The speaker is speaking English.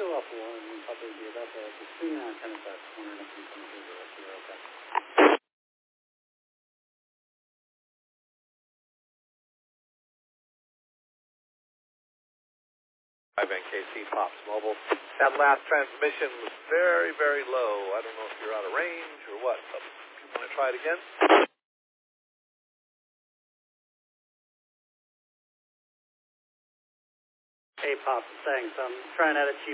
go off the wall and probably be about between 10 and 5 corner and 10 okay. 5 NKC Pops Mobile. That last transmission was very, very low. I don't know if you're out of range or what, but you want to try it again? Hey, Pops, thanks. I'm trying out a